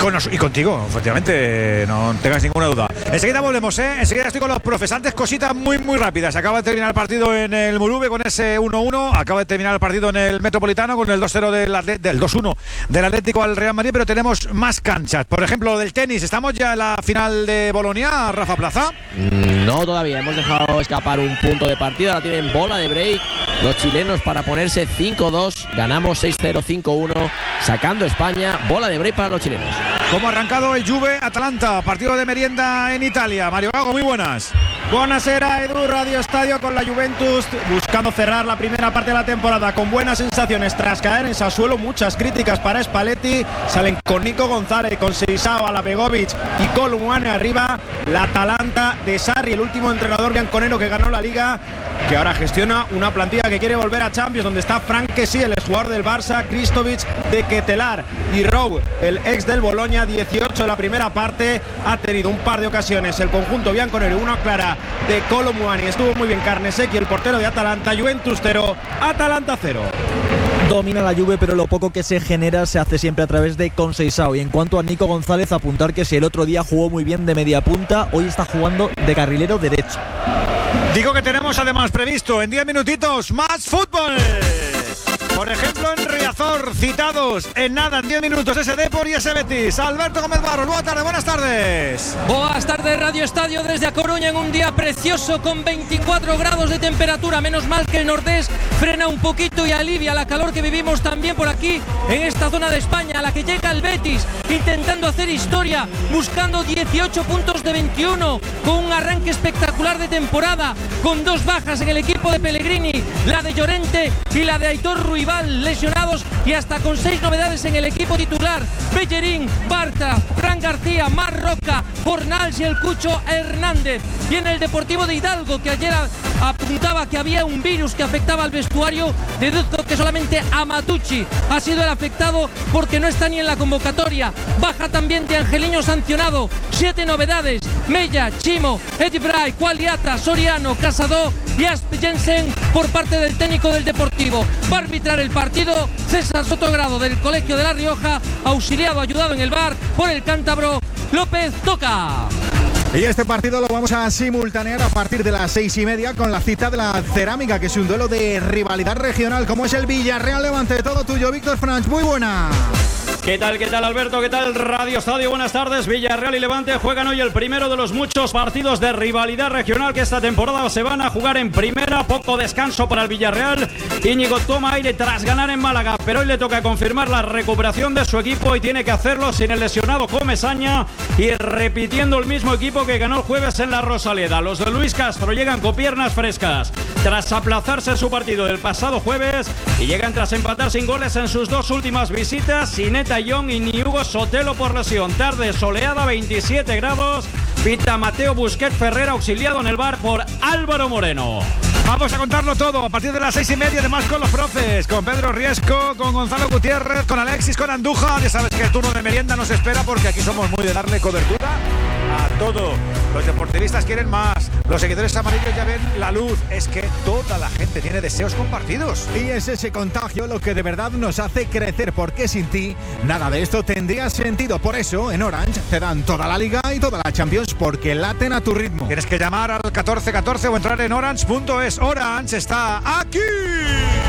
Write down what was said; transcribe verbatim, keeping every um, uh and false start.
con nos- y contigo, efectivamente, no tengas ninguna duda. Enseguida volvemos, ¿eh? Enseguida estoy con los profes. Antes, cositas muy, muy rápidas. Acaba de terminar el partido en el Murube con ese uno uno. Acaba de terminar el partido en el Metropolitano con el dos cero del, Atlet- del dos uno del Atlético al Real Madrid, pero tenemos más canchas. Por ejemplo, del tenis. ¿Estamos ya en la final de Bolonia, Rafa Plaza? No, todavía. Hemos dejado escapar un punto de partida. Ahora tienen bola de break los chilenos para ponerse cinco dos. Ganamos seis cero, cinco uno. Sacando España. Bola de break para los chilenos. ¿Cómo ha arrancado el Juve-Atalanta? Partido de merienda en Italia. Mario Gago, muy buenas. Buonasera, Edu. Radio Estadio con la Juventus buscando cerrar la primera parte de la temporada con buenas sensaciones tras caer en Sassuolo. Muchas críticas para Spalletti. Salen con Nico González, con Seisao, Alabegovic y Colomwani arriba. La Atalanta de Sarri, el último entrenador bianconero que ganó la Liga, que ahora gestiona una plantilla que quiere volver a Champions, donde está Frank Kessie, el exjugador del Barça, Kristovic de Ketelar y Rowe, el ex del Bologna. Dieciocho de la primera parte. Ha tenido un par de ocasiones el conjunto bianconero, una clara de Colomwani. Estuvo muy bien Carnesecchi, el portero de Atalanta. Juventus cero, Atalanta cero. Domina la Juve, pero lo poco que se genera se hace siempre a través de Conceição. Y en cuanto a Nico González, apuntar que si el otro día jugó muy bien de media punta, hoy está jugando de carrilero derecho. Digo que tenemos además previsto en diez minutitos más fútbol. Por ejemplo, en Riazor, citados en nada, en diez minutos, ese Depor y ese Betis. Alberto Gómez Barros, buenas tardes, buenas tardes. Buenas tardes, Radio Estadio desde A Coruña en un día precioso con veinticuatro grados de temperatura. Menos mal que el nordés frena un poquito y alivia la calor que vivimos también por aquí en esta zona de España, a la que llega el Betis intentando hacer historia, buscando dieciocho puntos de veintiuno, con un arranque espectacular de temporada, con dos bajas en el equipo de Pellegrini, la de Llorente y la de Aitor Ruibal, lesionados, y hasta con seis novedades en el equipo titular: Bellerín, Bartra, Fran García, Mar Roca, Fornals y el Cucho Hernández. Y en el Deportivo de Hidalgo, que ayer apuntaba que había un virus que afectaba al vestuario, deduzco que solamente Amatucci ha sido el afectado porque no está ni en la convocatoria. Baja también de Angeliño sancionado. Siete novedades: Mella, Chimo, Edibray, Qualiata, Soriano, Casado y Asp Jensen por parte del técnico del Deportivo. Va a arbitrar el partido César Sotogrado, del Colegio de La Rioja, auxiliado, ayudado en el V A R por el cántabro López Toca. Y este partido lo vamos a simultanear a partir de las seis y media con la cita de la Cerámica, que es un duelo de rivalidad regional, como es el Villarreal Levante. Todo tuyo, Víctor Franch, muy buena. ¿Qué tal, qué tal, Alberto? ¿Qué tal, Radio Estadio? Buenas tardes. Villarreal y Levante juegan hoy el primero de los muchos partidos de rivalidad regional que esta temporada se van a jugar en primera. Poco descanso para el Villarreal. Íñigo toma aire tras ganar en Málaga, pero hoy le toca confirmar la recuperación de su equipo y tiene que hacerlo sin el lesionado Comesaña y repitiendo el mismo equipo que ganó el jueves en la Rosaleda. Los de Luis Castro llegan con piernas frescas tras aplazarse su partido del pasado jueves y llegan tras empatar sin goles en sus dos últimas visitas, sin Eta Young y ni Hugo Sotelo por lesión. Tarde soleada, veintisiete grados. Pita Mateo Busquets Ferrer, auxiliado en el V A R por Álvaro Moreno. Vamos a contarlo todo a partir de las seis y media, además con los profes, con Pedro Riesco, con Gonzalo Gutiérrez, con Alexis, con Andújar. Ya sabes que el turno de merienda nos espera porque aquí somos muy de darle cobertura a todo. Los deportivistas quieren más, los seguidores amarillos ya ven la luz. Es que toda la gente tiene deseos compartidos. Y es ese contagio lo que de verdad nos hace crecer, porque sin ti nada de esto tendría sentido. Por eso en Orange te dan toda la Liga y toda la Champions, porque laten a tu ritmo. Tienes que llamar al catorce catorce o entrar en orange punto es. Orange está aquí.